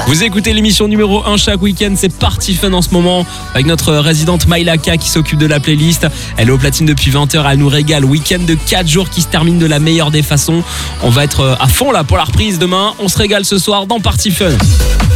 Vous écoutez l'émission numéro 1 chaque week-end, c'est Party Fun en ce moment avec notre résidente Maïlaka qui s'occupe de la playlist. Elle est au platine depuis 20h, elle nous régale. Week-end de 4 jours qui se termine de la meilleure des façons. On va être à fond là pour la reprise demain. On se régale ce soir dans Party Fun.